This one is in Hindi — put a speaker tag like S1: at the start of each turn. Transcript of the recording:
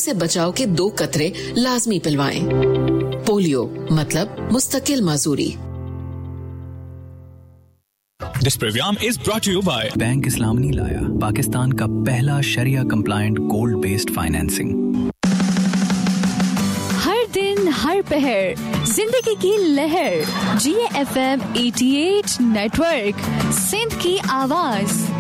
S1: से बचाव के 2 कतरे लाजमी पिलवाएं। पोलियो मतलब मुस्तकिल माजूरी।
S2: This program is brought to you by
S3: bank इस्लाम नहीं लाया, पाकिस्तान का पहला शरिया कंप्लायंट गोल्ड बेस्ड फाइनेंसिंग।
S4: हर दिन हर पहर जिंदगी की लहर, GFM 88 नेटवर्क, सिंध की आवाज।